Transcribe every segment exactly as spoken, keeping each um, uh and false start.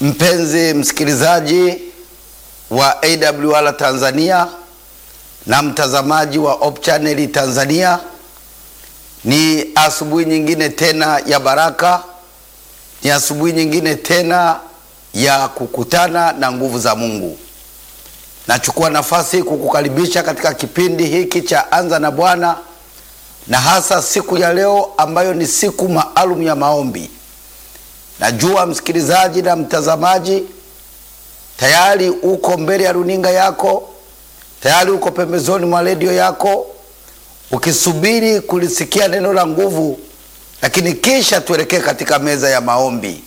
Mpenzi msikilizaji wa A W R Tanzania na mtazamaji wa Hope Channel Tanzania, ni asubuhi nyingine tena ya baraka, ni asubuhi nyingine tena ya kukutana na nguvu za Mungu. Nachukua nafasi kukukaribisha katika kipindi hiki cha Anza na Bwana, na hasa siku ya leo ambayo ni siku maalum ya maombi. Najua msikilizaji na mtazamaji tayari uko mbele ya runinga yako, tayari uko pembezoni mwa redio yako ukisubiri kulisikia neno la nguvu, lakini kisha tuelekee katika meza ya maombi.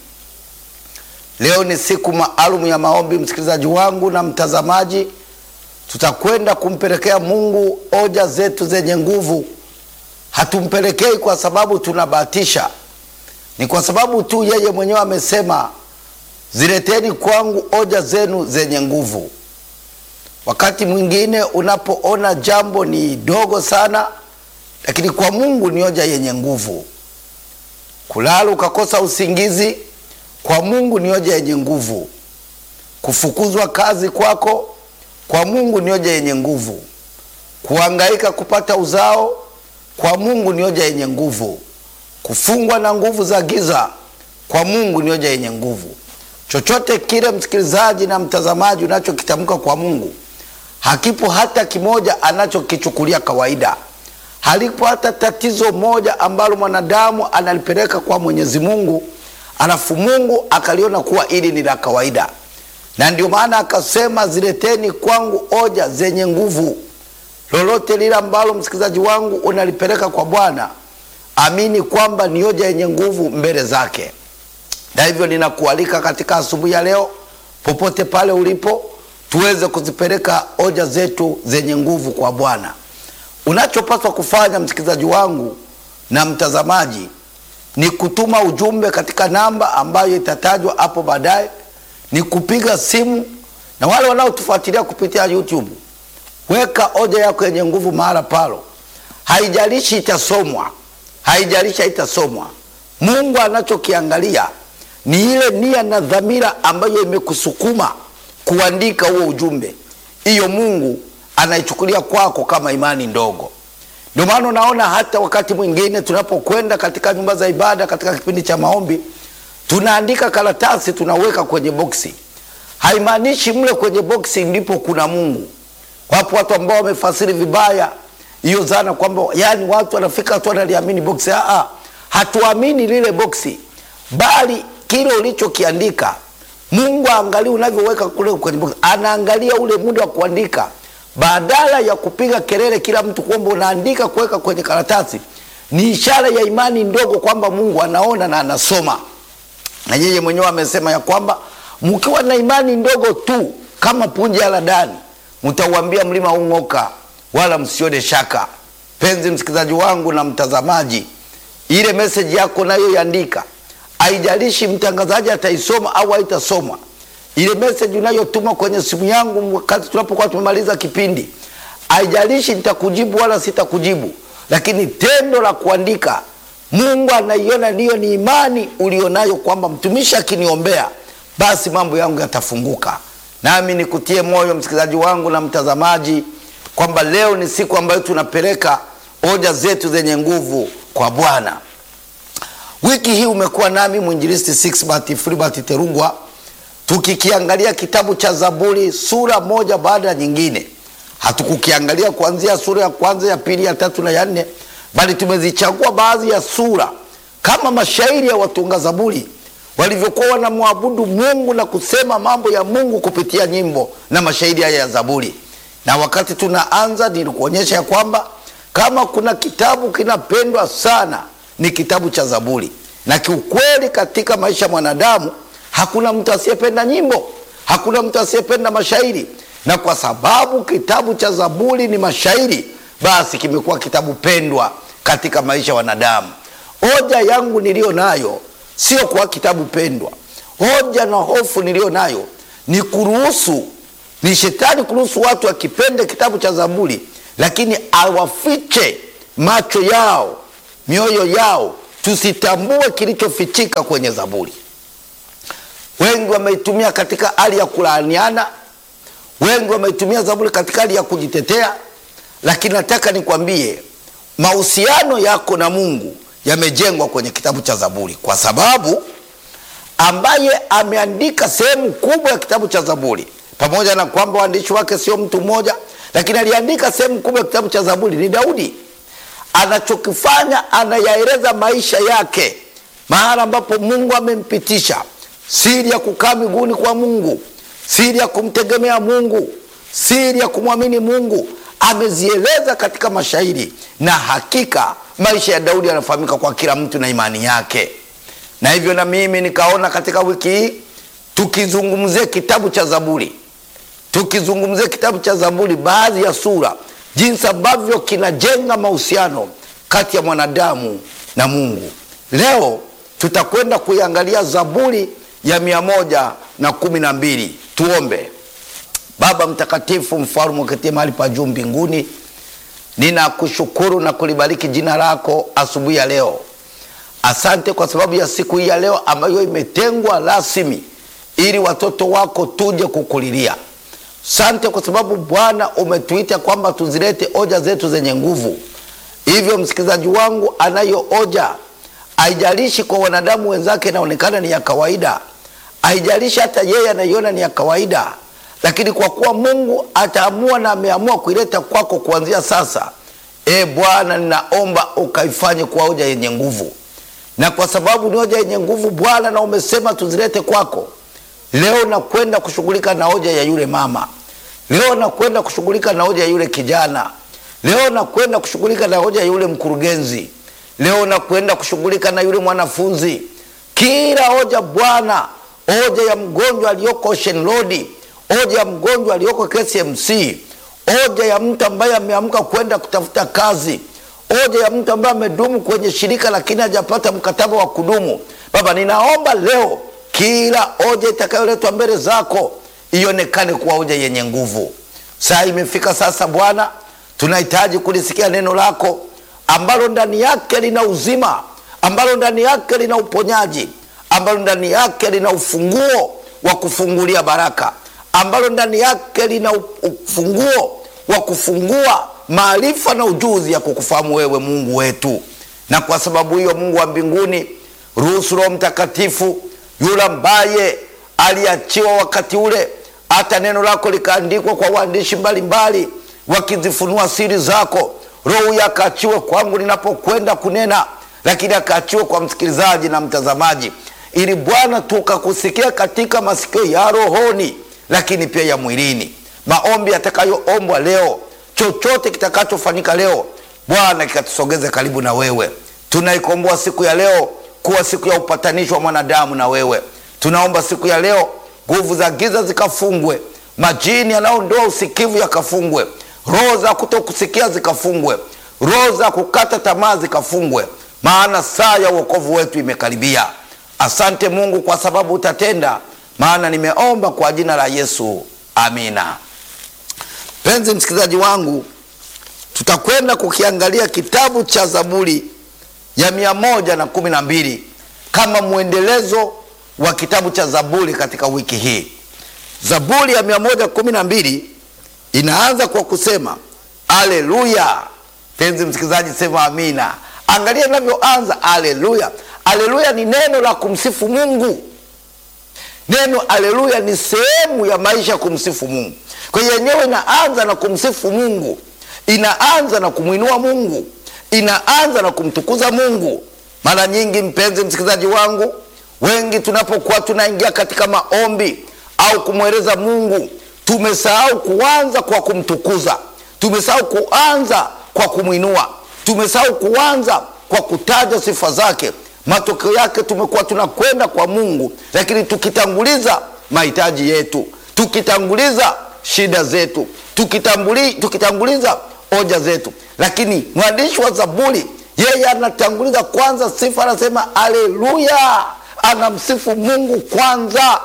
Leo ni siku maalum ya maombi, msikilizaji wangu na mtazamaji. Tutakwenda kumpelekea Mungu hoja zetu zenye nguvu. Hatumpelekei kwa sababu tunabahatisha, ni kwa sababu tu yeye mwenyewe amesema, zileteni kwangu hoja zenu zenye nguvu. Wakati mwingine unapoona jambo ni dogo sana, lakini kwa Mungu ni hoja yenye nguvu. Kulala ukakosa usingizi, kwa Mungu ni hoja yenye nguvu. Kufukuzwa kazi kwako, kwa Mungu ni hoja yenye nguvu. Kuhangaika kupata uzao, kwa Mungu ni hoja yenye nguvu. Kufungwa na nguvu za giza, kwa Mungu ni hoja yenye nguvu. Chochote kile msikilizaji na mtazamaji unachokitamka kwa Mungu, hakipo hata kimoja anachokichukulia kawaida. Halipo hata tatizo moja ambalo mwanadamu analipeleka kwa Mwenyezi Mungu alafu Mungu akaliona kuwa ili ni la kawaida. Na ndio maana akasema, zileteni kwangu hoja zenye nguvu. Lolote lile ambalo msikilizaji wangu unalipeleka kwa Bwana, amini kwamba ni hoja yenye nguvu mbele zake. Na hivyo ninakualika katika asubuhi ya leo, popote pale ulipo, tuweze kuzipeleka hoja zetu zenye nguvu kwa Bwana. Unachopaswa kufanya msikilizaji wangu na mtazamaji ni kutuma ujumbe katika namba ambayo itatajwa hapo baadaye, ni kupiga simu. Na wale wanaotufuatilia kupitia YouTube, weka hoja yako yenye nguvu mahala palo. Haijalishi itasomwa, haijalishi itasomwa. Mungu anachokiangalia ni ile nia na dhamira ambayo imekusukuma kuandika huo ujumbe. Hiyo Mungu anaichukulia kwako kama imani ndogo. Ndio maana unaona hata wakati mwingine tunapokwenda katika nyumba za ibada katika kipindi cha maombi, tunaandika karatasi tunaweka kwenye boksi. Haimaanishi mle kwenye boksi ndipo kuna Mungu. Wapo watu ambao wamefasiri vibaya hiyo dhana kwamba yani watu wanafika tu wanaliamini boksi. Ah, hatuamini lile boksi, bali kile ulichokiandika. Mungu angalia unavyoweka kule kwenye boksi, anaangalia ule muda wa kuandika. Badala ya kupiga kelele kila mtu kwamba unaandika kuweka kwenye karatasi, ni ishara ya imani ndogo kwamba Mungu anaona na anasoma. Na yeye mwenyewe amesema ya kwamba mkiwa na imani ndogo tu kama punje ya haradali, mtauambia mlima ung'oka, wala msione shaka. Penzi msikilizaji wangu na mtazamaji, ile message yako nayo iandika. Haijalishi mtangazaji ataisoma au haitasoma. Ile message unayotuma kwenye simu yangu wakati tunapokuwa tumemaliza kipindi, haijalishi nitakujibu wala sitakujibu, lakini tendo la kuandika, Mungu anaiona ndiyo ni imani ulionayo kwamba mtumishi akiniombea basi mambo yangu yatafunguka. Nami nikutie moyo msikilizaji wangu na mtazamaji kwamba leo ni siku ambayo tunapeleka hoja zetu zenye nguvu kwa Bwana. Wiki hii umekuwa nami mwinjilisti Sixbert Filbert Terugwa, tukikiangalia kitabu cha Zaburi sura moja baada ya nyingine. Hatukukiangalia kuanzia sura ya kwanza, ya pili, ya tatu na ya nne, bali tumezichagua baadhi ya sura kama mashairi ya watunga Zaburi walivyokuwa wanamwabudu Mungu na kusema mambo ya Mungu kupitia nyimbo na mashairi haya ya Zaburi. Na wakati tunaanza nilikuonyesha ya kwamba kama kuna kitabu kinapendwa sana ni kitabu cha Zaburi. Na kiukweli katika maisha ya mwanadamu hakuna mtu asiyependa nyimbo, hakuna mtu asiyependa mashairi. Na kwa sababu kitabu cha Zaburi ni mashairi, basi kimekuwa kitabu pendwa katika maisha ya wanadamu. Hoja yangu nilio nayo sio kwa kitabu pendwa. Hoja na hofu nilio nayo ni kuruhusu, ni shetani kuruhusu watu wakipende kitabu cha Zaburi, lakini awafiche macho yao, mioyo yao, tusitambue kilichofichika kwenye Zaburi. wengi wameitumia katika hali ya kulaaniana, wengi wameitumia Zaburi katika hali ya kujitetea. Lakini nataka nikwambie, mahusiano yako na Mungu yamejengwa kwenye kitabu cha Zaburi, kwa sababu ambaye ameandika sehemu kubwa ya kitabu cha Zaburi, pamoja na kwamba waandishi wake sio mtu mmoja, lakini aliandika sehemu kubwa ya kitabu cha Zaburi ni Daudi. Anachokifanya, anayaeleza maisha yake, mahali ambapo Mungu amempitisha, siri ya kukaa miguuni kwa Mungu, siri ya kumtegemea Mungu, siri ya kumwamini Mungu, amezieleza katika mashairi. Na hakika maisha ya Daudi yanafahamika kwa kila mtu na imani yake. Na hivyo na mimi nikaona katika wiki hii tukizungumzie kitabu cha Zaburi, tukizungumzie kitabu cha Zaburi, baadhi ya sura, jinsi ambavyo kinajenga mahusiano kati ya mwanadamu na Mungu. Leo tutakwenda kuiangalia Zaburi ya mia moja na kumi na mbili. Tuombe. Baba mtakatifu, mfalme uketie mahali pa juu mbinguni, ninakushukuru na kulibariki jina lako asubuhi ya leo. Asante kwa sababu ya siku hii ya leo ambayo imetengwa rasmi ili watoto wako tuje kukulilia. Asante kwa sababu Bwana umetuita kwamba tuzilete hoja zetu zenye nguvu. Hivyo msikilizaji wangu anayo hoja, haijalishi kwa wanadamu wenzake inaonekana ni ya kawaida, haijalishi hata yeye anaiona ni ya kawaida, lakini kwa kuwa Mungu ataamua na ameamua kuileta kwako kuanzia sasa, e Bwana, ninaomba ukaifanye kwa hoja yenye nguvu. Na kwa sababu ni hoja yenye nguvu Bwana, na umesema tuzilete kwako, leo na kwenda kushughulika na hoja ya yule mama, leo na kwenda kushughulika na hoja ya yule kijana, leo na kwenda kushughulika na hoja ya yule mkurugenzi, leo na kwenda kushughulika na yule mwanafunzi. Kila hoja Bwana, hoja ya mgonjwa aliyoko Ocean Road, hoja ya mgonjwa aliyoko K C M C, hoja ya mtu ambaye ameamka kwenda kutafuta kazi, hoja ya mtu ambaye amedumu kwenye shirika lakini hajapata mkataba wa kudumu. Baba, ninaomba leo kila hoja itakayoletwa mbele zako ionekane kuwa hoja yenye nguvu. Saa imefika sasa Bwana, tunahitaji kulisikia neno lako ambalo ndani yake lina uzima, ambalo ndani yake lina uponyaji, ambalo ndani yake lina ufunguo wa kufungulia baraka, ambalo ndani yake lina ufunguo wa kufungua maarifa na ujuzi ya kukufahamu wewe Mungu wetu. Na kwa sababu hiyo, Mungu wa mbinguni, ruhusu Roho Mtakatifu, yule ambaye aliachiwa wakati ule hata neno lako likaandikwa kwa waandishi mbalimbali wakizifunua siri zako, Roho yakaachiwe kwangu ninapokwenda kunena, lakini akaachiwe kwa msikilizaji na mtazamaji, ili Bwana tukakusikia katika masikio ya rohoni lakini pia ya mwilini. Maombi yatakayoombwa leo, chochote kitakachofanyika leo Bwana kikatusogeze karibu na wewe. Tunaikomboa siku ya leo kuwa siku ya upatanisho wa mwanadamu na wewe. Tunaomba siku ya leo nguvu za giza zikafungwe, majini yanaondoa usikivu yakafungwe, roho za kutokusikia zikafungwe, roho za kukata tamaa zikafungwe, maana saa ya wokovu wetu imekaribia. Asante Mungu kwa sababu utatenda, maana nimeomba kwa jina la Yesu, amina. Penzi msikilizaji wangu, tutakwenda kukiangalia kitabu cha Zaburi ya mia moja na kumi na mbili kama mwendelezo wa kitabu cha Zaburi katika wiki hii. Zaburi ya mia moja kumi na mbili inaanza kwa kusema haleluya. Penzi msikilizaji, sema amina. Angalia inavyoanza, haleluya. Haleluya ni neno la kumsifu Mungu. Neno haleluya ni sehemu ya maisha kumsifu Mungu. Kwa hiyo yenyewe inaanza na kumsifu Mungu, inaanza na kumwinua Mungu, inaanza na kumtukuza Mungu. Mara nyingi mpenzi msikilizaji wangu, wengi tunapokuwa tunaingia katika maombi au kumweleza Mungu, tumesahau kuanza kwa kumtukuza, tumesahau kuanza kwa kumwinua, tumesahau kuanza kwa kutaja sifa zake. Matokeo yake tumekuwa tunakwenda kwa Mungu lakini tukitanguliza mahitaji yetu, tukitanguliza shida zetu, tukitambuli, tukitanguliza hoja zetu. Lakini mwandishi wa Zaburi yeye anatanguliza kwanza sifa, anasema haleluya, anamsifu Mungu kwanza.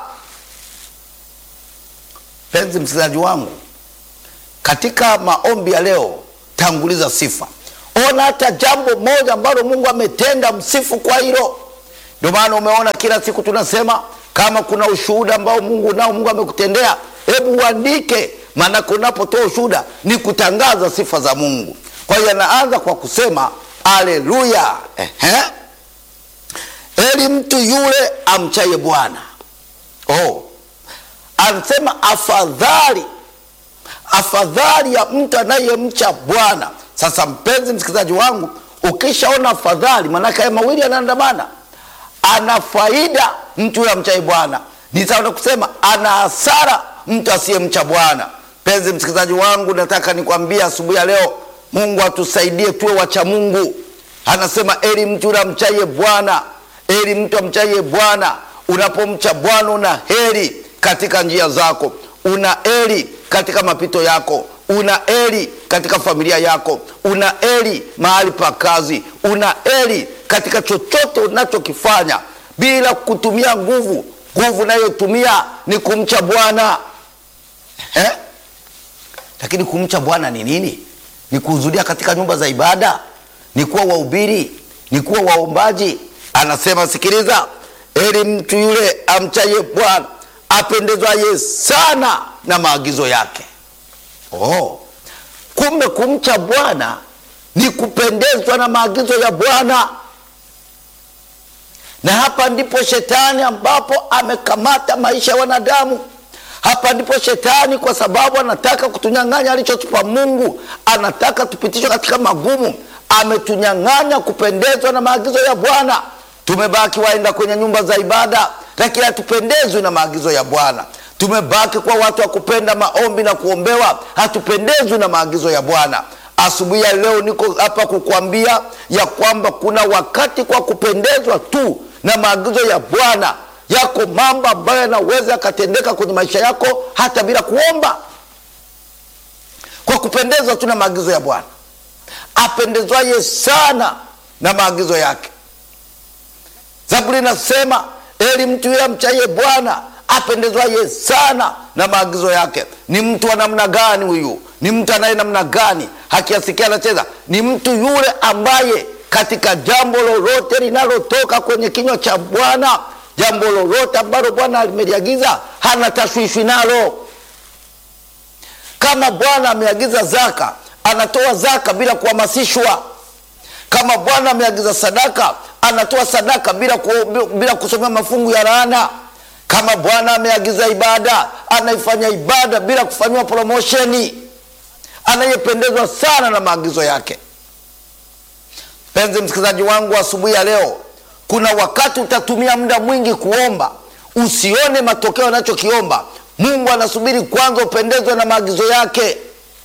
Penzi msikilizaji wangu, katika maombi ya leo tanguliza sifa. Ona hata jambo moja ambalo Mungu ametenda, msifu kwa hilo. Ndio maana umeona kila siku tunasema Kama kuna ushuhuda ambao Mungu nao Mungu amekutendea, hebu uandike, maana unapotoa ushuhuda ni kutangaza sifa za Mungu. Kwa hiyo anaanza kwa kusema haleluya. Ehe. Heri mtu yule amchaye Bwana. Oh. Anasema afadhali afadhali ya mtu anayemcha Bwana. Sasa mpenzi msikilizaji wangu, ukishaona afadhali, maana haya mawili yanaandamana. Ana faida mtu yule amchaye Bwana, ni sawa kusema ana hasara mtu asiyemcha Bwana. Mpenzi msikilizaji wangu, nataka nikwambie asubuhi ya leo, Mungu atusaidie tuwe wacha Mungu. Anasema heri mtu yule amchaye Bwana, heri mtu amchaye Bwana. Unapomcha Bwana una heri katika njia zako, una heri katika mapito yako, una heri katika familia yako, una heri mahali pa kazi, una heri katika chochote unachokifanya bila kutumia nguvu. Nguvu unayotumia ni kumcha Bwana. Eh? Lakini kumcha Bwana ni nini? Ni kuhudhuria katika nyumba za ibada, ni kuwa wahubiri, ni kuwa waombaji. Anasema sikiliza, heri mtu yule amchaye Bwana, apendezwaye sana na maagizo yake. Oh. Kumbe kumcha Bwana ni kupendezwa na maagizo ya Bwana. Na hapa ndipo shetani ambapo amekamata maisha ya wanadamu. Hapa ndipo shetani, kwa sababu anataka kutunyang'anya alichotupa Mungu, anataka tupitishwe katika magumu, ametunyang'anya kupendezwa na maagizo ya Bwana. Tumebaki waenda kwenye nyumba za ibada, lakini hatupendezwi na maagizo ya Bwana. Tumebaki kwa watu wa kupenda maombi na kuombewa, hatupendezwi na maagizo ya Bwana. Asubuhi ya leo niko hapa kukuambia ya kwamba kuna wakati kwa kupendezwa tu na maagizo ya Bwana. Yako mambo ambayo yanaweza yakatendeka kwenye maisha yako hata bila kuomba, kwa kupendezwa tu na maagizo ya Bwana. Apendezwaye sana na maagizo yake. Zaburi inasema heri mtu yule amchaye Bwana, apendezwaye sana na maagizo yake. Ni mtu wa namna gani huyu? Ni mtu anaye namna gani? Hakiasikia anacheza. Ni mtu yule ambaye katika jambo lolote linalotoka kwenye kinywa cha Bwana, jambo lolote ambalo Bwana alimeliagiza, hana tashwishi nalo. Kama Bwana ameagiza zaka, anatoa zaka bila kuhamasishwa. Kama Bwana ameagiza sadaka, anatoa sadaka bila ku, bila kusomea mafungu ya laana. Kama Bwana ameagiza ibada, anaifanya ibada bila kufanywa promosheni. Anayependezwa sana na maagizo yake. Penzi msikilizaji wangu, asubuhi ya leo, kuna wakati utatumia muda mwingi kuomba, usione matokeo anachokiomba. Mungu anasubiri kwanza upendezwe na maagizo yake.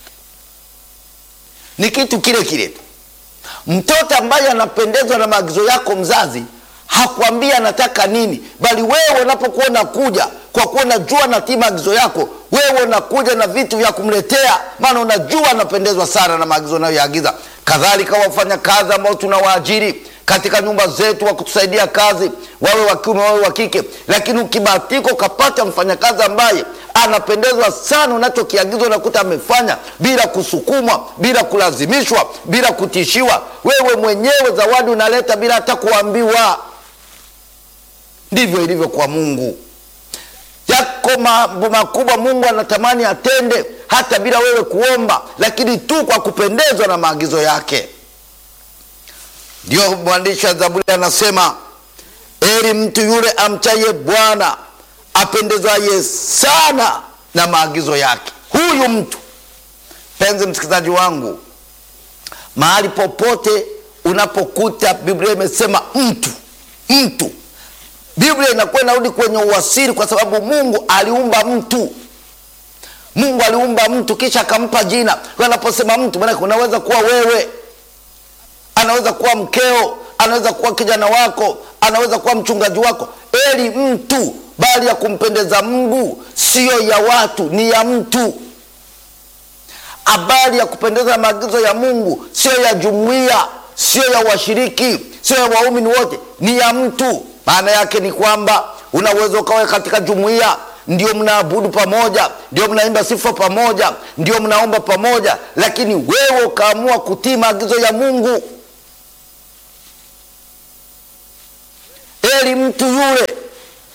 Ni kitu kile kile. Mtoto ambaye anapendezwa na maagizo yako mzazi, hakuambia anataka nini, bali wewe unapokuwa unakuja, kwa kuwa unajua natii maagizo yako, wewe unakuja na vitu vya kumletea, maana unajua anapendezwa sana na maagizo anayoyaagiza. Kadhalika wafanya kazi ambao tunawaajiri katika nyumba zetu wa kutusaidia kazi, wawe wa kiume wawe wa kike, lakini ukibahatika ukapata mfanyakazi ambaye anapendezwa sana unachokiagizwa, unakuta amefanya bila kusukumwa, bila kulazimishwa, bila kutishiwa. Wewe mwenyewe zawadi unaleta bila hata kuambiwa. Ndivyo ilivyo kwa Mungu. Yako mambo makubwa Mungu anatamani atende hata bila wewe kuomba, lakini tu kwa kupendezwa na maagizo yake. Ndio mwandishi wa Zaburi anasema heri mtu yule amchaye Bwana, apendezwaye sana na maagizo yake. Huyu mtu, penzi msikilizaji wangu, mahali popote unapokuta Biblia imesema mtu, mtu, Biblia inakuwa inarudi kwenye uasili, kwa sababu Mungu aliumba mtu. Mungu aliumba mtu kisha akampa jina. Wanaposema mtu, maana unaweza kuwa wewe, anaweza kuwa mkeo, anaweza kuwa kijana wako, anaweza kuwa mchungaji wako. Heri mtu, bali ya kumpendeza Mungu sio ya watu, ni ya mtu. Habari ya kupendeza maagizo ya Mungu sio ya jumuiya, sio ya washiriki, sio ya waumini wote, ni ya mtu. Maana yake ni kwamba unaweza ukawa katika jumuiya, ndio mnaabudu pamoja, ndio mnaimba sifa pamoja, ndio mnaomba pamoja, lakini wewe ukaamua kutii maagizo ya Mungu. Heri mtu yule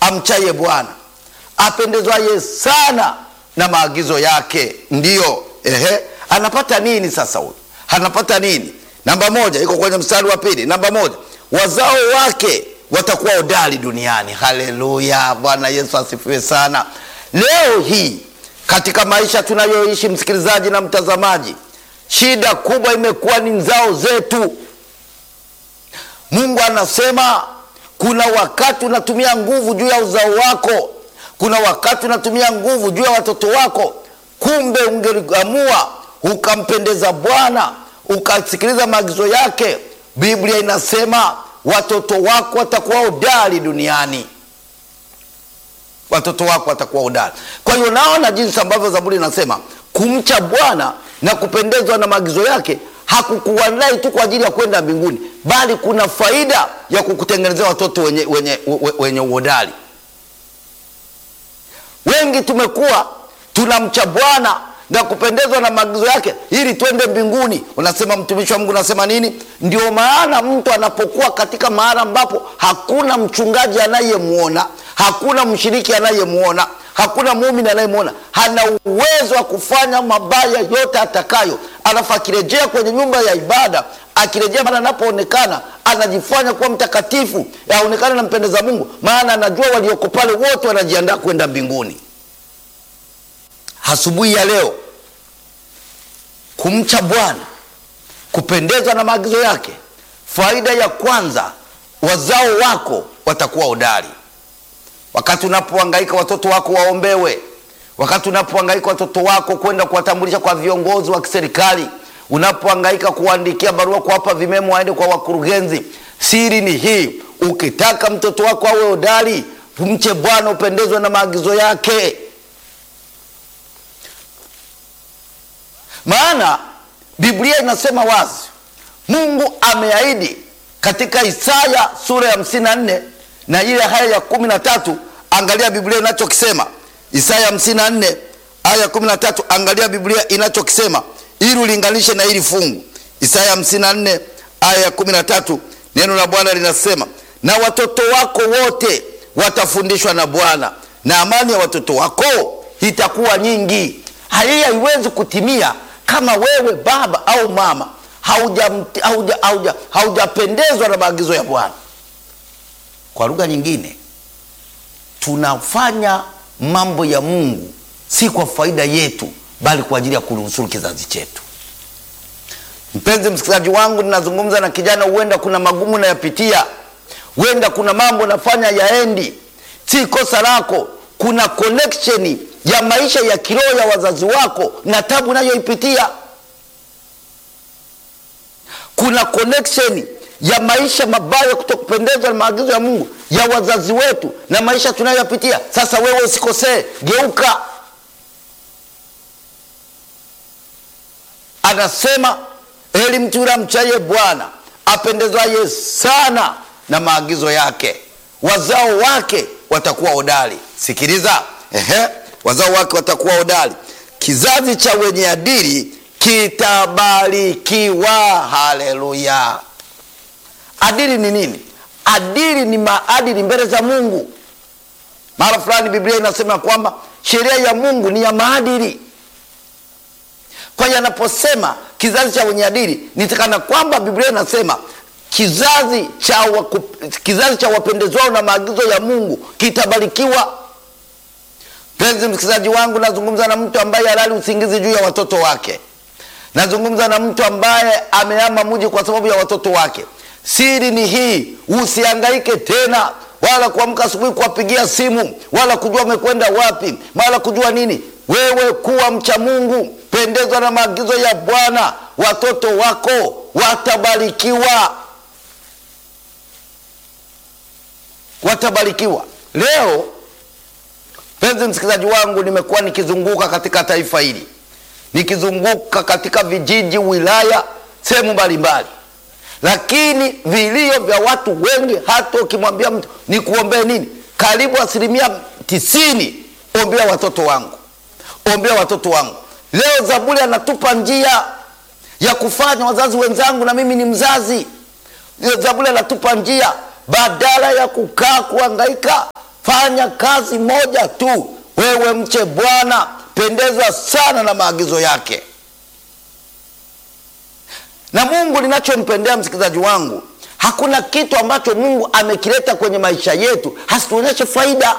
amchaye Bwana, apendezwaye sana na maagizo yake. Ndiyo, ehe, anapata nini sasa huyu? Anapata nini? Namba moja, iko kwenye mstari wa pili. Namba moja, wazao wake watakuwa hodari duniani. Haleluya, Bwana Yesu asifiwe sana. Leo hii katika maisha tunayoishi, msikilizaji na mtazamaji, shida kubwa imekuwa ni nzao zetu. Mungu anasema kuna wakati unatumia nguvu juu ya uzao wako, kuna wakati unatumia nguvu juu ya watoto wako. Kumbe ungeamua ukampendeza Bwana, ukasikiliza maagizo yake. Biblia inasema watoto wako watakuwa hodari duniani. Watoto wako watakuwa hodari. Kwa hiyo naona jinsi ambavyo Zaburi inasema kumcha Bwana na kupendezwa na maagizo yake hakukuandaa tu kwa ajili ya kwenda mbinguni, bali kuna faida ya kukutengenezea watoto wenye wenye wenye uhodari. Wengi tumekuwa tunamcha Bwana na kupendezwa na maagizo yake ili twende mbinguni. Unasema, mtumishi wa Mungu, unasema nini? Ndio maana mtu anapokuwa katika mahali ambapo hakuna mchungaji anayemuona, hakuna mshiriki anayemuona, hakuna muumini anayemuona, hana uwezo wa kufanya mabaya yote atakayo. Alafu akirejea kwenye nyumba ya ibada, akirejea maana anapoonekana anajifanya kuwa mtakatifu, yaonekana na mpendeza Mungu, maana anajua walioko pale wote wanajiandaa kwenda mbinguni. Asubuhi ya leo, kumcha Bwana, kupendezwa na maagizo yake, faida ya kwanza, wazao wako watakuwa hodari. Wakati unapohangaika watoto wako waombewe, wakati unapohangaika watoto wako kwenda kuwatambulisha kwa viongozi wa kiserikali, unapohangaika kuandikia barua, kuwapa vimemo waende kwa wakurugenzi, siri ni hii: ukitaka mtoto wako awe hodari, mche Bwana, upendezwe na maagizo yake. Maana Biblia inasema wazi, Mungu ameahidi katika Isaya sura ya hamsini na nne na ile haya ya kumi na tatu. Angalia Biblia inachokisema. Isaya hamsini na nne aya kumi na tatu, angalia Biblia inachokisema ili ulinganishe na hili fungu. Isaya hamsini na nne aya kumi na tatu, neno la Bwana linasema, na watoto wako wote watafundishwa na Bwana, na amani ya watoto wako itakuwa nyingi. Hii haiwezi kutimia kama wewe baba au mama haujapendezwa hauja, hauja, hauja na maagizo ya Bwana. Kwa lugha nyingine, tunafanya mambo ya Mungu si kwa faida yetu, bali kwa ajili ya kunusuru kizazi chetu. Mpenzi msikilizaji wangu, ninazungumza na kijana, huenda kuna magumu na yapitia, huenda kuna mambo nafanya yaendi, si kosa lako. Kuna connection ya maisha ya kiroho ya wazazi wako na tabu unayoipitia. Kuna connection ya maisha mabaya kutokupendezwa na maagizo ya Mungu ya wazazi wetu na maisha tunayopitia. Sasa wewe usikosee, geuka. Anasema, heri mtu yule amchaye Bwana, apendezwaye sana na maagizo yake, wazao wake watakuwa hodari. Sikiliza, ehe, wazao wake watakuwa hodari. Kizazi cha wenye adili kitabarikiwa. Haleluya. Adili ni nini? Adili ni maadili mbele za Mungu. Mara fulani Biblia inasema kwamba sheria ya Mungu ni ya maadili. Kwa hiyo anaposema kizazi cha wenye adili, nitakana kwamba Biblia inasema kizazi cha waku, kizazi cha wapendezwao na maagizo ya Mungu kitabarikiwa. Penzi msikilizaji wangu, nazungumza na mtu ambaye halali usingizi juu ya watoto wake. Nazungumza na mtu ambaye amehama mji kwa sababu ya watoto wake. Siri ni hii: usihangaike tena, wala kuamka asubuhi kuwapigia simu, wala kujua wamekwenda wapi, wala kujua nini. Wewe kuwa mcha Mungu, pendezwa na maagizo ya Bwana, watoto wako watabarikiwa. Watabarikiwa. Leo penzi msikilizaji wangu, nimekuwa nikizunguka katika taifa hili, nikizunguka katika vijiji, wilaya, sehemu mbalimbali, lakini vilio vya watu wengi, hata ukimwambia mtu ni kuombea nini, karibu asilimia tisini, ombea watoto wangu, ombea watoto wangu. Leo Zaburi anatupa njia ya kufanya, wazazi wenzangu, na mimi ni mzazi. Leo Zaburi anatupa njia, badala ya kukaa kuhangaika Fanya kazi moja tu, wewe mche Bwana, pendeza sana na maagizo yake. Na Mungu, ninachompendea msikilizaji wangu, hakuna kitu ambacho Mungu amekileta kwenye maisha yetu hasituonyeshe faida.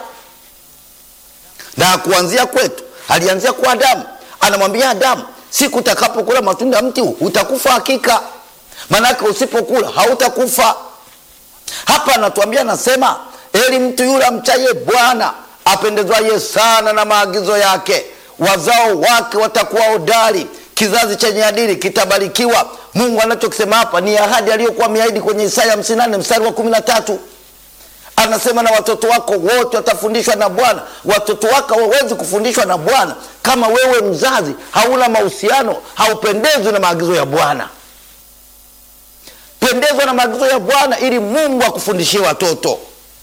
Na kuanzia kwetu, alianzia kwa Adamu. Anamwambia Adamu, siku utakapokula matunda mti huu utakufa hakika. Manake usipokula hautakufa. Hapa anatuambia, anasema, eli mtu yule amchaye Bwana, apendezwaye sana na maagizo yake. Wazao wake watakuwa hodari, kizazi chenye adili kitabarikiwa. Mungu anachokisema hapa ni ahadi aliyokuwa ameahidi kwenye Isaya hamsini na nne mstari wa kumi na tatu. Anasema, na watoto wako wote watafundishwa na Bwana. Watoto wako hawawezi kufundishwa na Bwana kama wewe mzazi hauna mahusiano, haupendezwi na maagizo ya Bwana. Pendezwa na maagizo ya Bwana ili Mungu akufundishie watoto.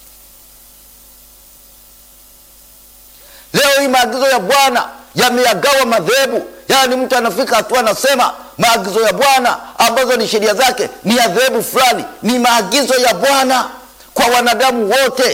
Leo hii maagizo ya Bwana yameyagawa madhehebu. Yaani mtu anafika hatua anasema maagizo ya Bwana ambazo ni sheria zake ni ya dhehebu fulani, ni maagizo ya Bwana kwa wanadamu wote.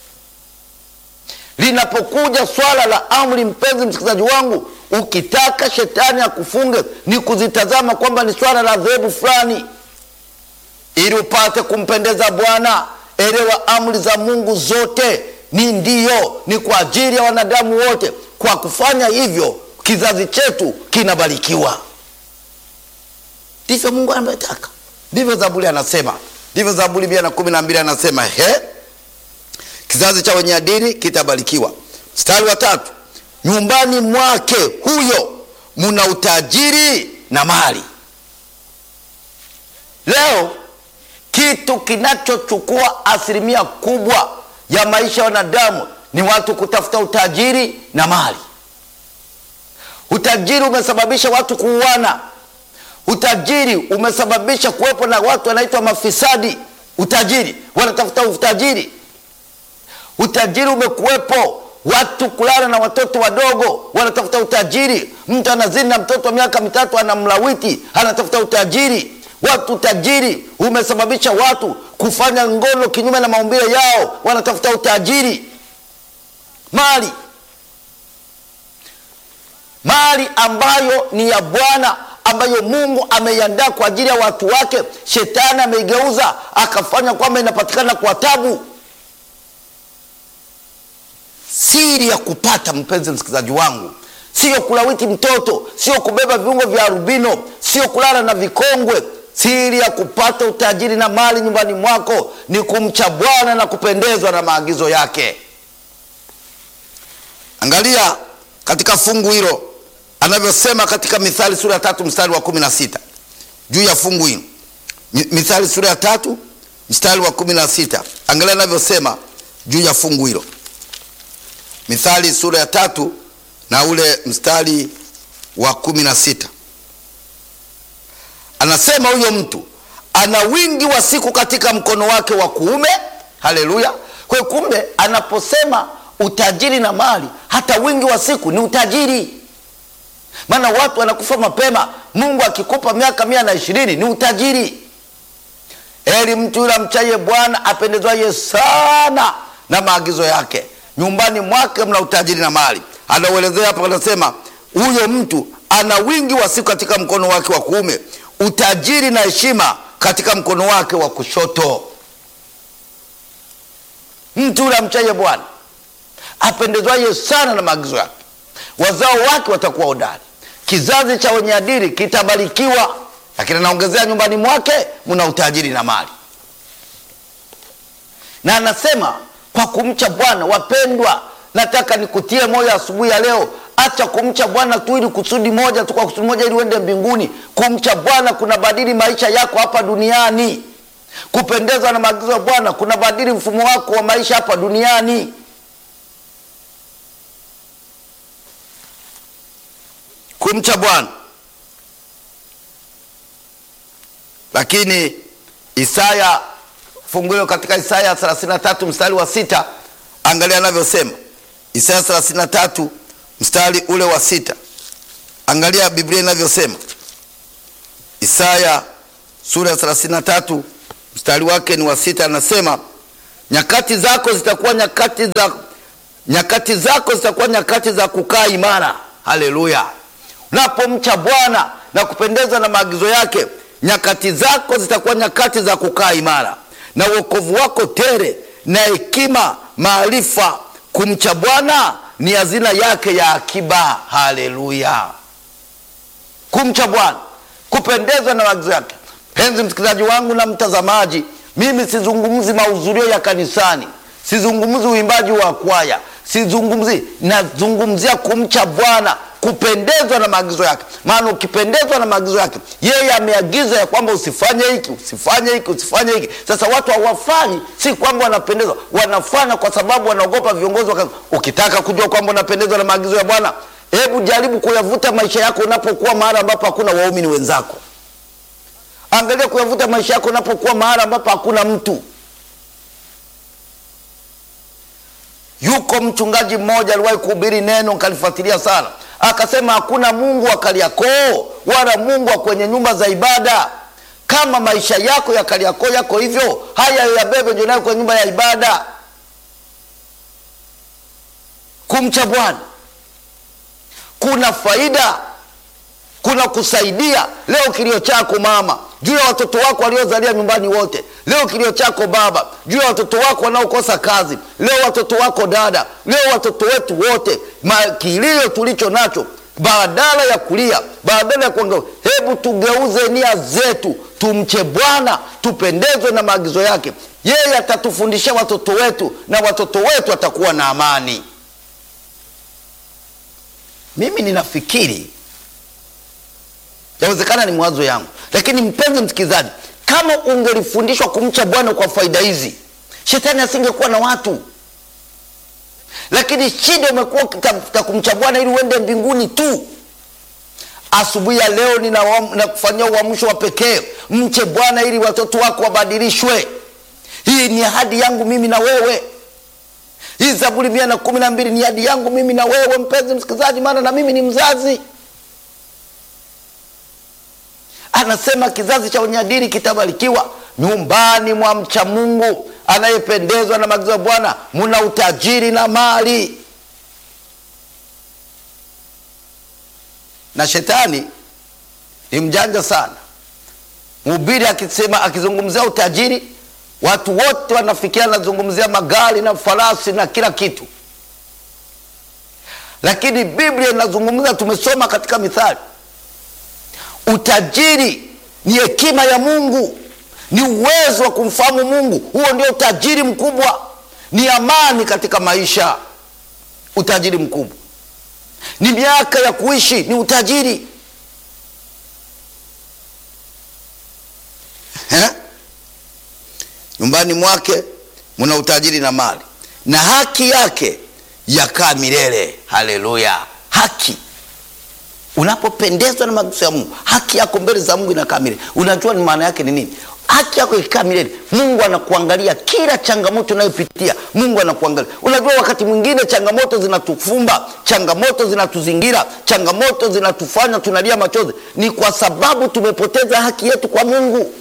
Linapokuja swala la amri, mpenzi msikilizaji wangu, ukitaka shetani akufunge ni kuzitazama kwamba ni swala la dhehebu fulani. Ili upate kumpendeza Bwana, elewa amri za Mungu zote ni ndio, ni kwa ajili ya wanadamu wote. Kwa kufanya hivyo, kizazi chetu kinabarikiwa. Ndivyo Mungu anataka. Ndivyo Zaburi anasema. Ndivyo Zaburi mia na kumi na mbili anasema, he, kizazi cha wenye adili kitabarikiwa. Mstari wa tatu, nyumbani mwake huyo muna utajiri na mali. Leo kitu kinachochukua asilimia kubwa ya maisha ya wanadamu ni watu kutafuta utajiri na mali. Utajiri umesababisha watu kuuana. Utajiri umesababisha kuwepo na watu wanaitwa mafisadi. Utajiri, wanatafuta utajiri. Utajiri umekuwepo watu kulala na watoto wadogo, wanatafuta utajiri. Mtu anazini na mtoto wa miaka mitatu anamlawiti, anatafuta utajiri. Watu utajiri umesababisha watu kufanya ngono kinyume na maumbile yao, wanatafuta utajiri. Mali, mali ambayo ni ya Bwana, ambayo Mungu ameiandaa kwa ajili ya watu wake, shetani ameigeuza akafanya kwamba inapatikana kwa tabu. Siri ya kupata, mpenzi msikilizaji wangu, sio kulawiti mtoto, sio kubeba viungo vya albino, sio kulala na vikongwe. Siri ya kupata utajiri na mali nyumbani mwako ni kumcha Bwana na kupendezwa na maagizo yake. Angalia katika fungu hilo anavyosema katika Mithali sura ya tatu mstari wa kumi na sita. Juu ya fungu hilo, Mithali sura ya tatu mstari wa kumi na sita. Angalia anavyosema juu ya fungu hilo. Mithali sura ya tatu na ule mstari wa kumi na sita. Anasema, huyo mtu ana wingi wa siku katika mkono wake wa kuume. Haleluya. Kwa hiyo kumbe anaposema utajiri na mali, hata wingi wa siku ni utajiri. Maana watu wanakufa mapema. Mungu akikupa miaka mia na ishirini ni utajiri. Eli mtu yule amchaye Bwana, apendezwaye sana na maagizo yake. Nyumbani mwake mna utajiri na mali. Anauelezea hapa, anasema huyo mtu ana wingi wa siku katika mkono wake wa kuume, utajiri na heshima katika mkono wake wa kushoto. Mtu yule amchaye Bwana, apendezwaye sana na maagizo yake, wazao wake watakuwa hodari, kizazi cha wenye adili kitabarikiwa. Lakini anaongezea, nyumbani mwake mna utajiri na mali. Na anasema kwa kumcha Bwana. Wapendwa, nataka nikutie moyo asubuhi ya leo, acha kumcha Bwana tu ili kusudi moja tu, kwa kusudi moja ili uende mbinguni. Kumcha Bwana kuna badili maisha yako hapa duniani. Kupendezwa na maagizo ya Bwana kuna badili mfumo wako wa maisha hapa duniani. Kumcha Bwana. Lakini Isaya, funguo katika Isaya thelathini na tatu mstari wa sita, angalia anavyosema. Isaya thelathini na tatu mstari ule wa sita. Angalia Biblia inavyosema. Isaya sura ya thelathini na tatu mstari wake ni wa sita, anasema, Nyakati zako zitakuwa nyakati za nyakati zako zitakuwa nyakati za kukaa imara. Haleluya. Unapomcha Bwana na kupendezwa na maagizo yake, nyakati zako zitakuwa nyakati za kukaa imara, na wokovu wako tele na hekima, maarifa. Kumcha Bwana ni hazina yake ya akiba. Haleluya. Kumcha Bwana, kupendezwa na maagizo yake. Penzi msikilizaji wangu na mtazamaji, mimi sizungumzi mahudhurio ya kanisani, sizungumzi uimbaji wa kwaya, sizungumzi, nazungumzia kumcha Bwana, kupendezwa na maagizo yake. Maana ukipendezwa na maagizo yake, yeye ameagiza ya kwamba usifanye hiki, usifanye hiki, usifanye hiki. Sasa watu hawafanyi, si kwamba wanapendezwa, wanafanya kwa sababu wanaogopa viongozi waka. Ukitaka kujua kwamba unapendezwa na maagizo ya Bwana, hebu jaribu kuyavuta maisha yako unapokuwa mahali ambapo hakuna waumini wenzako. Angalia kuyavuta maisha yako unapokuwa mahali ambapo hakuna mtu. Yuko mchungaji mmoja aliwahi kuhubiri neno, nikalifuatilia sana. Akasema hakuna Mungu wa Kariakoo wala Mungu wa kwenye nyumba za ibada. Kama maisha yako ya Kariakoo yako hivyo, haya yabebe ndio nayo kwenye nyumba ya ibada. Kumcha Bwana kuna faida, kuna kusaidia. Leo kilio chako mama juu ya watoto wako waliozalia nyumbani wote. Leo kilio chako baba juu ya watoto wako wanaokosa kazi. Leo watoto wako dada, leo watoto wetu wote. Kilio tulicho nacho, badala ya kulia, badala ya kuongea, hebu tugeuze nia zetu, tumche Bwana, tupendezwe na maagizo yake. Yeye atatufundisha watoto wetu, na watoto wetu watakuwa na amani. Mimi ninafikiri, yawezekana ni mwazo yangu, lakini mpenzi msikilizaji, kama ungelifundishwa kumcha Bwana kwa faida hizi, shetani asingekuwa na watu. Lakini shida umekuwa ukitafuta kumcha Bwana ili uende mbinguni tu. Asubuhi ya leo ninakufanyia uamsho wa pekee. Mche Bwana ili watoto wako wabadilishwe. Hii ni ahadi yangu mimi na wewe. Hii Zaburi mia na kumi na mbili ni ahadi yangu mimi na wewe mpenzi msikilizaji, maana na mimi ni mzazi. Anasema kizazi cha unyadili kitabarikiwa nyumbani mwa mcha Mungu anayependezwa na maagizo ya Bwana, muna utajiri na mali. Na shetani ni mjanja sana. Mhubiri akisema, akizungumzia utajiri, watu wote wanafikia anazungumzia magari na farasi na kila kitu. Lakini Biblia inazungumza, tumesoma katika Mithali, utajiri ni hekima ya Mungu, ni uwezo wa kumfahamu Mungu. Huo ndio utajiri mkubwa. Ni amani katika maisha, utajiri mkubwa. Ni miaka ya kuishi, ni utajiri. He? Nyumbani mwake muna utajiri na mali, na haki yake yakaa milele. Haleluya. Haki, unapopendezwa na maagizo ya Mungu, haki yako mbele za Mungu inakaa milele. Unajua ni maana yake ni nini? Haki yako ikikaa milele, Mungu anakuangalia kila changamoto unayopitia. Mungu anakuangalia. Unajua wakati mwingine changamoto zinatufumba, changamoto zinatuzingira, changamoto zinatufanya tunalia machozi, ni kwa sababu tumepoteza haki yetu kwa Mungu.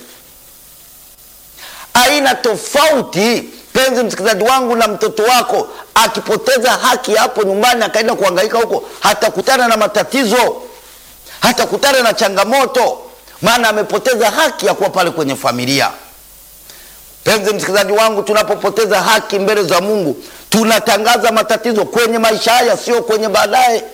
Aina tofauti, penzi msikilizaji wangu, na mtoto wako akipoteza haki hapo nyumbani, akaenda kuhangaika huko, hatakutana na matatizo, hatakutana na changamoto, maana amepoteza haki ya kuwa pale kwenye familia. Penzi msikilizaji wangu, tunapopoteza haki mbele za Mungu, tunatangaza matatizo kwenye maisha haya, sio kwenye baadaye.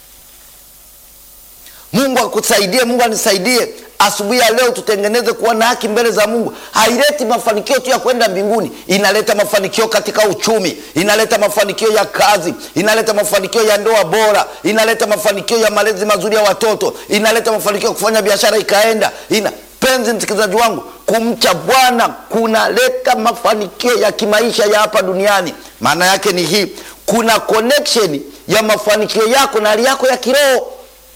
Mungu akusaidie, Mungu anisaidie. Asubuhi ya leo tutengeneze kuwa na haki mbele za Mungu. Haileti mafanikio tu ya kwenda mbinguni, inaleta mafanikio katika uchumi, inaleta mafanikio ya kazi, inaleta mafanikio ya ndoa bora, inaleta mafanikio ya malezi mazuri ya watoto, inaleta mafanikio ya kufanya biashara ikaenda. Ina penzi msikilizaji wangu, kumcha Bwana kunaleta mafanikio ya kimaisha ya hapa duniani. Maana yake ni hii, kuna connection ya mafanikio yako na hali yako ya kiroho.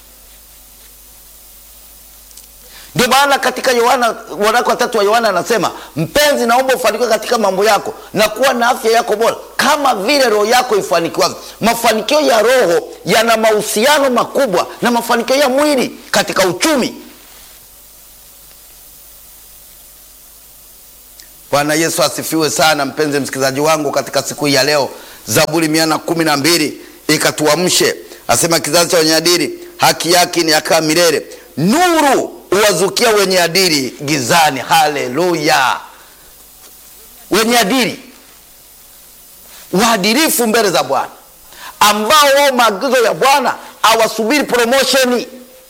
Ndio maana katika Yohana, waraka wa tatu wa Yohana anasema, mpenzi, naomba ufanikiwe katika mambo yako na kuwa na afya yako bora kama vile roho yako ifanikiwa. Mafanikio ya roho yana mahusiano makubwa na mafanikio ya mwili katika uchumi. Bwana Yesu asifiwe sana. Mpenzi msikilizaji wangu, katika siku hii ya leo Zaburi mia na kumi na mbili ikatuamshe. Asema kizazi cha wenye adili haki yake ni yakaa milele, nuru uwazukia wenye adili gizani. Haleluya! Wenye adili, waadilifu mbele za Bwana, ambao wao maagizo ya Bwana hawasubiri promotion.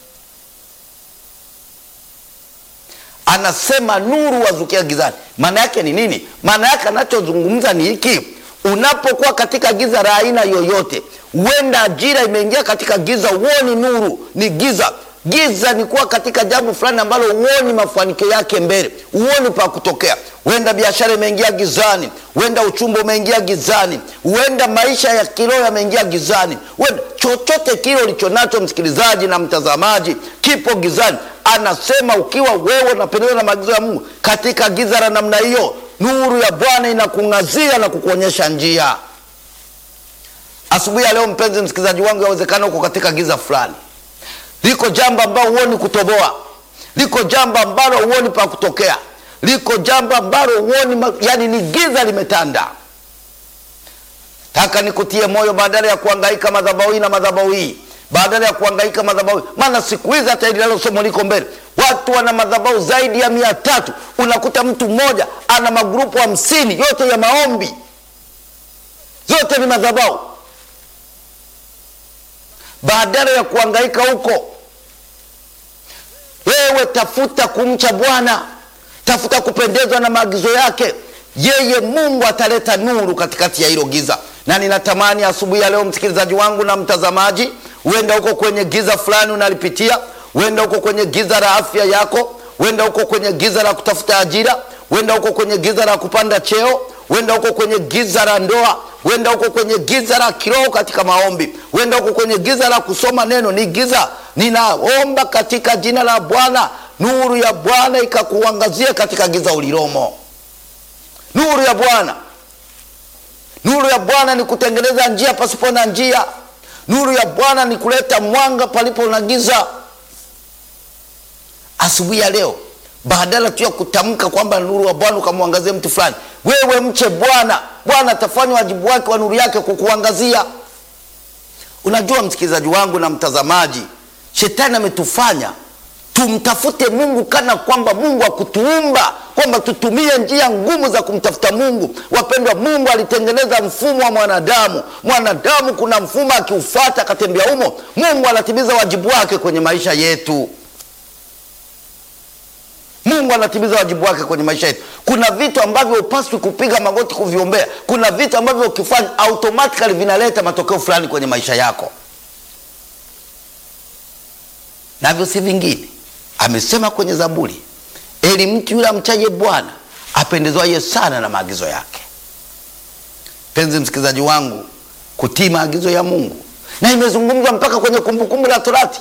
Anasema nuru wazukia gizani. Maana yake ni nini? Maana yake anachozungumza ni hiki: unapokuwa katika giza la aina yoyote, huenda ajira imeingia katika giza, uoni nuru, ni giza. Giza ni kuwa katika jambo fulani ambalo uoni mafanikio yake mbele, uoni pa kutokea. Huenda biashara imeingia gizani, huenda uchumba umeingia gizani, huenda maisha ya kiroho yameingia gizani, huenda chochote kile ulichonacho msikilizaji na mtazamaji kipo gizani. Anasema ukiwa wewe unapendezwa na maagizo ya Mungu katika giza la namna hiyo, nuru ya Bwana inakung'azia na kukuonyesha njia. Asubuhi ya leo mpenzi msikilizaji wangu, yawezekana uko katika giza fulani. Liko jambo ambalo huoni kutoboa, liko jambo ambalo huoni pa kutokea, liko jambo ambalo huoni, yani ni giza limetanda. Taka nikutie moyo, badala ya kuhangaika madhabahu na madhabahu hii, badala ya kuhangaika madhabahu, maana siku hizi hata ile lalo somo liko mbele, watu wana madhabahu zaidi ya mia tatu. Unakuta mtu mmoja ana magrupu hamsini yote ya maombi, zote ni madhabahu. Badala ya kuhangaika huko, wewe tafuta kumcha Bwana, tafuta kupendezwa na maagizo yake. Yeye Mungu ataleta nuru katikati ya hilo giza. Na ninatamani asubuhi ya leo msikilizaji wangu na mtazamaji, uenda huko kwenye giza fulani unalipitia, uenda huko kwenye giza la afya yako, uenda huko kwenye giza la kutafuta ajira, uenda huko kwenye giza la kupanda cheo, uenda huko kwenye giza la ndoa, uenda huko kwenye giza la kiroho katika maombi, uenda huko kwenye giza la kusoma neno, ni giza. Ninaomba katika jina la Bwana, nuru ya Bwana ikakuangazia katika giza ulilomo. Nuru ya Bwana, nuru ya Bwana ni kutengeneza njia pasipo na njia. Nuru ya Bwana ni kuleta mwanga palipo na giza. Asubuhi ya leo, badala tu ya kutamka kwamba nuru ya Bwana ukamwangazie mtu fulani, wewe mche Bwana. Bwana atafanya wajibu wake wa nuru yake kukuangazia. Unajua msikilizaji wangu na mtazamaji, shetani ametufanya tumtafute Mungu kana kwamba Mungu hakutuumba kwamba tutumie njia ngumu za kumtafuta Mungu. Wapendwa, Mungu alitengeneza mfumo wa mwanadamu. Mwanadamu kuna mfumo akiufuata akatembea humo, Mungu anatimiza wajibu wake kwenye maisha yetu. Mungu anatimiza wajibu wake kwenye maisha yetu. Kuna vitu ambavyo upaswi kupiga magoti kuviombea. Kuna vitu ambavyo ukifanya automatically vinaleta matokeo fulani kwenye maisha yako, navyo si vingine. Amesema kwenye Zaburi, eli mtu yule amchaye Bwana, apendezwaye sana na maagizo yake. Penzi msikilizaji wangu, kutii maagizo ya Mungu, na imezungumzwa mpaka kwenye Kumbukumbu la Torati.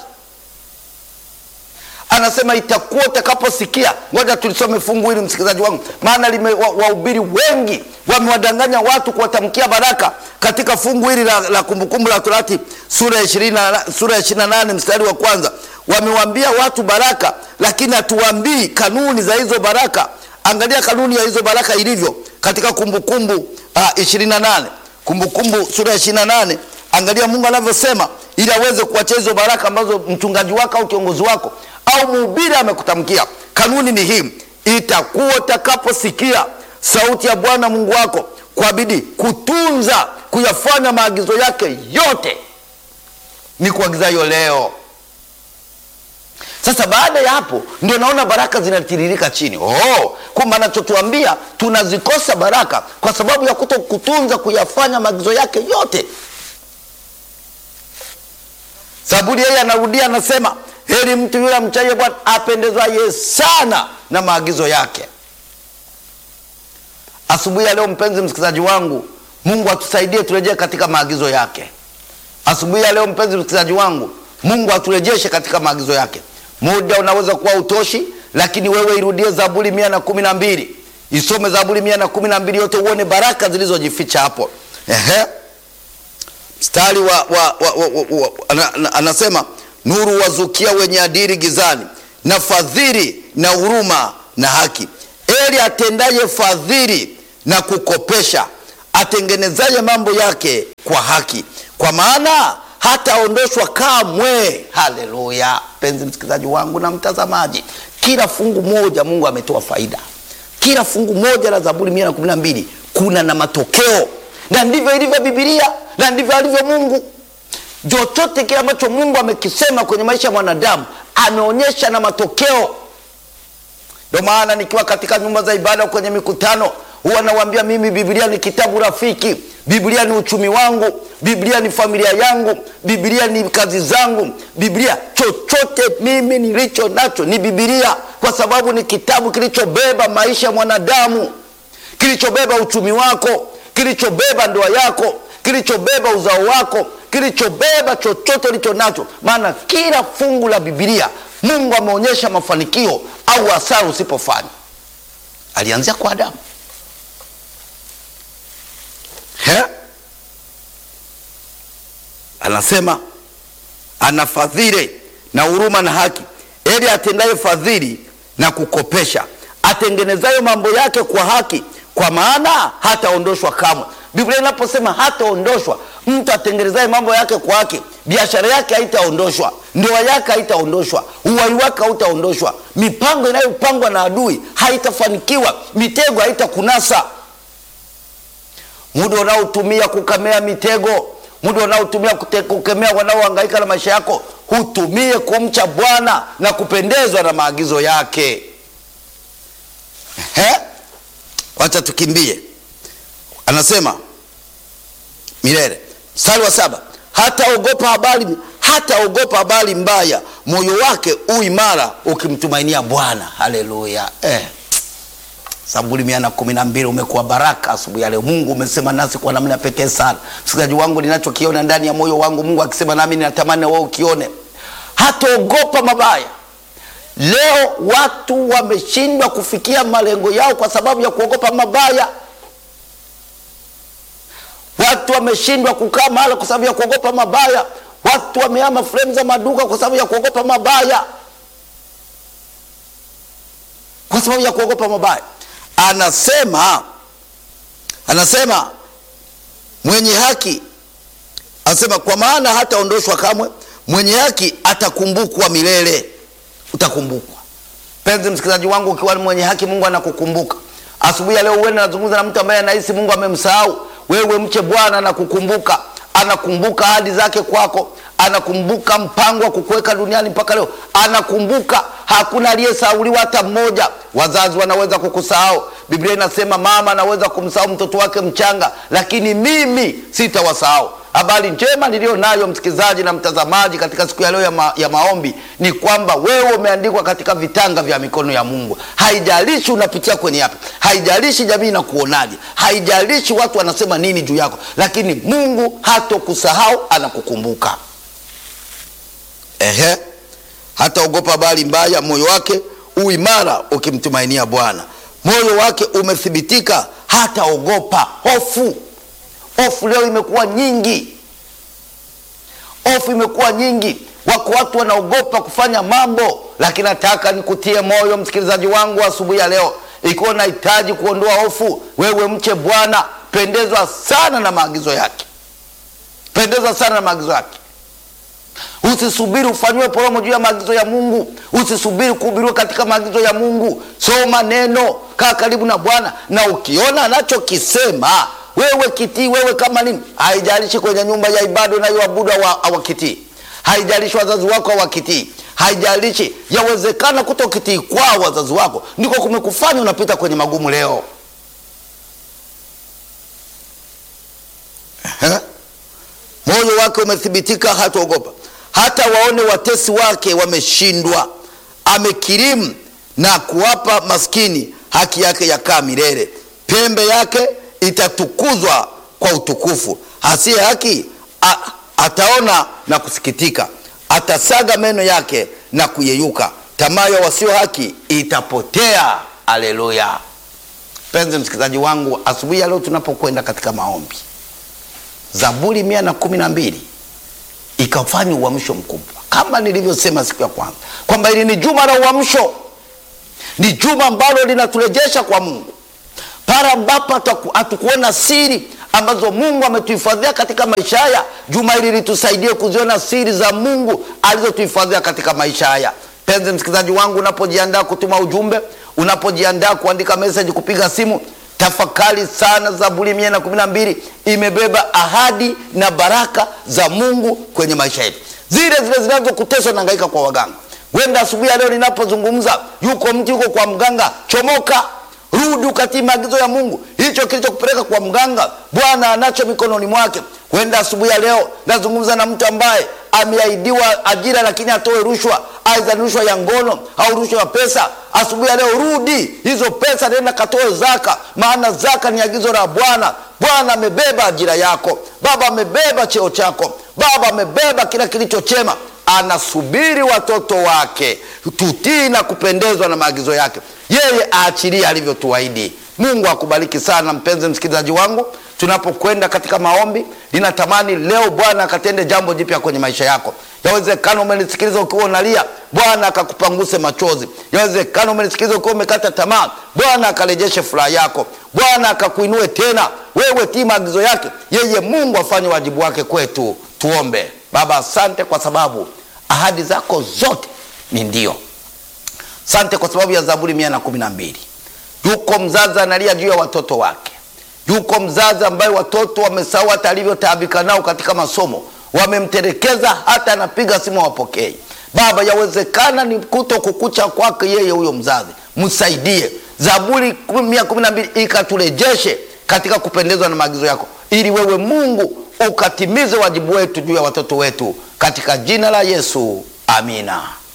Anasema itakuwa utakaposikia. Ngoja tulisome fungu hili msikilizaji wangu, maana wahubiri wa wengi wamewadanganya watu kuwatamkia baraka. Katika fungu hili la, la Kumbukumbu la Torati sura ya ishirini sura ya ishirini na nane mstari wa kwanza, wamewaambia watu baraka, lakini hatuwaambii kanuni za hizo baraka. Angalia kanuni ya hizo baraka ilivyo katika Kumbukumbu uh, ishirini na nane. Kumbukumbu sura ya ishirini na nane, angalia Mungu anavyosema ili aweze kuachia hizo baraka ambazo mchungaji wako au kiongozi wako au mhubiri amekutamkia. Kanuni ni hii: itakuwa utakaposikia sauti ya Bwana Mungu wako kwa bidii kutunza kuyafanya maagizo yake yote ni kuagizayo leo. Sasa baada ya hapo ndio naona baraka zinatiririka chini. Oh, kumbe anachotuambia tunazikosa baraka kwa sababu ya kuto kutunza kuyafanya maagizo yake yote. Zaburi yeye anarudia anasema, heri mtu yule amchaye Bwana, apendezwaye sana na maagizo yake. Asubuhi ya leo mpenzi msikilizaji wangu, Mungu atusaidie turejee katika maagizo yake. Asubuhi ya leo mpenzi msikilizaji wangu, Mungu aturejeshe katika maagizo yake. Muda unaweza kuwa utoshi, lakini wewe irudie Zaburi mia na kumi na mbili. Isome Zaburi mia na kumi na mbili yote uone baraka zilizojificha hapo. Ehe. Mstari wa, wa, wa, wa, wa, wa anasema, nuru wazukia wenye adili gizani, na fadhili na huruma na haki. heri atendaye fadhili na kukopesha, atengenezaye mambo yake kwa haki, kwa maana hataondoshwa kamwe. Haleluya! Penzi msikilizaji wangu na mtazamaji, kila fungu moja Mungu ametoa faida. Kila fungu moja la Zaburi mia na kumi na mbili kuna na matokeo, na ndivyo ilivyo Biblia, na ndivyo alivyo Mungu. Chochote kile ambacho Mungu amekisema kwenye maisha ya mwanadamu ameonyesha na matokeo. Ndio maana nikiwa katika nyumba za ibada, kwenye mikutano, huwa nawaambia mimi Biblia ni kitabu rafiki. Biblia ni uchumi wangu, Biblia ni familia yangu, Biblia ni kazi zangu, Biblia chochote mimi nilicho nacho ni Biblia, kwa sababu ni kitabu kilichobeba maisha ya mwanadamu, kilichobeba uchumi wako, kilichobeba ndoa yako, kilichobeba uzao wako, kilichobeba chochote ulicho nacho. Maana kila fungu la Biblia Mungu ameonyesha mafanikio au hasara usipofanya. Alianzia kwa Adamu. He? Anasema ana fadhili na huruma na haki, heri atendaye fadhili na kukopesha, atengenezayo mambo yake kwa haki, kwa maana hataondoshwa kamwe. Biblia inaposema hataondoshwa, mtu atengenezaye mambo yake kwa haki, biashara yake haitaondoshwa, ndoa yake haitaondoshwa, uhai wake hautaondoshwa, mipango inayopangwa na adui haitafanikiwa, mitego haitakunasa. Muda unaotumia kukemea mitego, muda unaotumia kukemea wanaohangaika na maisha yako, hutumie kumcha Bwana na kupendezwa na maagizo yake. He? Wacha tukimbie. Anasema milele, mstari wa saba, hata ogopa habari hata ogopa habari mbaya, moyo wake u imara ukimtumainia Bwana. Haleluya! Eh. Zaburi mia na kumi na mbili umekuwa baraka asubuhi ya leo. Mungu umesema nasi kwa namna pekee sana. Msikilizaji wangu, ninachokiona ndani ya moyo wangu, Mungu akisema nami ninatamani wewe ukione. Hataogopa mabaya. Leo watu wameshindwa kufikia malengo yao kwa sababu ya kuogopa mabaya. Watu wameshindwa kukaa mahali kwa sababu ya kuogopa mabaya. Watu wamehama frame za maduka kwa sababu ya kuogopa mabaya. Kwa sababu ya kuogopa mabaya. Anasema anasema mwenye haki, anasema kwa maana hataondoshwa kamwe, mwenye haki atakumbukwa milele. Utakumbukwa. Penzi msikilizaji wangu, ukiwa mwenye haki Mungu anakukumbuka. Asubuhi ya leo wewe unazungumza na mtu ambaye anahisi Mungu amemsahau. Wewe mche Bwana na kukumbuka. Anakumbuka ahadi zake kwako, anakumbuka mpango wa kukuweka duniani mpaka leo. Anakumbuka, hakuna aliyesahauliwa hata mmoja. Wazazi wanaweza kukusahau. Biblia inasema mama anaweza kumsahau mtoto wake mchanga, lakini mimi sitawasahau. Habari njema nilio nayo msikilizaji na mtazamaji katika siku ya leo ya, ma, ya maombi ni kwamba wewe umeandikwa katika vitanga vya mikono ya Mungu. Haijalishi unapitia kwenye yapi, haijalishi jamii inakuonaje, haijalishi watu wanasema nini juu yako, lakini Mungu hatokusahau, anakukumbuka. Ehe, hataogopa habari mbaya, moyo wake uimara ukimtumainia Bwana. Moyo wake umethibitika, hataogopa hofu. Hofu leo imekuwa nyingi. Hofu imekuwa nyingi. Wako watu wanaogopa kufanya mambo, lakini nataka nikutie moyo msikilizaji wangu asubuhi ya leo. Ikiwa unahitaji kuondoa hofu, wewe mche Bwana, pendezwa sana na maagizo yake. Pendezwa sana na maagizo yake. Usisubiri ufanywe promo juu ya maagizo ya Mungu. Usisubiri kuhubiriwa katika maagizo ya Mungu. Soma neno, kaa karibu na Bwana, na ukiona anachokisema wewe kitii. Wewe kama nini, haijalishi kwenye nyumba ya ibada unayoabudu hawakitii, haijalishi wazazi wako hawakitii, haijalishi yawezekana kutokitii kwa wazazi wako ndiko kumekufanya unapita kwenye magumu leo. Moyo wake umethibitika, hataogopa. Hata waone watesi wake wameshindwa. Amekirimu na kuwapa maskini, haki yake yakaa milele. Pembe yake itatukuzwa kwa utukufu. Asiye haki a, ataona na kusikitika. Atasaga meno yake na kuyeyuka. Tamaa ya wasio haki itapotea. Haleluya. Penzi msikilizaji wangu, asubuhi ya leo tunapokwenda katika maombi, Zaburi mia na kumi na mbili ikafanya uamsho mkubwa. Kama nilivyosema siku ya kwanza kwamba hili ni juma la uamsho. Ni juma ambalo linaturejesha kwa Mungu, pale ambapo hatukuona siri ambazo Mungu ametuhifadhia katika maisha haya. Juma hili litusaidie kuziona siri za Mungu alizotuhifadhia katika maisha haya. Penzi msikilizaji wangu, unapojiandaa kutuma ujumbe, unapojiandaa kuandika message, kupiga simu, tafakari sana Zaburi mia na kumi na mbili. Imebeba ahadi na baraka za Mungu kwenye maisha yetu, zile zile zinazokutesha na hangaika kwa waganga. Wenda asubuhi leo ninapozungumza, yuko mtu yuko kwa mganga, chomoka, rudi ukatii maagizo ya Mungu. Hicho kilichokupeleka kwa mganga, Bwana anacho mikononi mwake. Wenda asubuhi leo nazungumza na mtu ambaye ameahidiwa ajira lakini atoe rushwa, aidha rushwa ya ngono au rushwa ya pesa. Asubuhi leo rudi hizo pesa, nenda katoe zaka, maana zaka ni agizo la Bwana. Bwana amebeba ajira yako, Baba amebeba cheo chako, Baba amebeba kila kilicho chema. Anasubiri watoto wake tutii na kupendezwa na maagizo yake. Yeye aachilie alivyotuahidi. Mungu akubariki sana mpenzi msikilizaji wangu. Tunapokwenda katika maombi, ninatamani leo Bwana akatende jambo jipya kwenye maisha yako. Yawezekana umenisikiliza ukiwa unalia, Bwana akakupanguse machozi. Yawezekana umenisikiliza ukiwa umekata tamaa, Bwana akarejeshe furaha yako. Bwana akakuinue tena. Wewe tii maagizo yake, yeye Mungu afanye wajibu wake kwetu. Tuombe. Baba, asante kwa sababu ahadi zako zote ni ndio. Asante kwa sababu ya Zaburi mia na kumi na mbili. Yuko mzazi analia juu ya watoto wake. Yuko mzazi ambaye watoto wamesahau hata alivyotaabika nao katika masomo, wamemtelekeza, hata anapiga simu wapokei. Baba, yawezekana ni kuto kukucha kwake yeye huyo mzazi. Msaidie. Zaburi mia na kumi na mbili ikaturejeshe katika kupendezwa na maagizo yako, ili wewe Mungu ukatimize wajibu wetu juu ya watoto wetu, katika jina la Yesu, amina.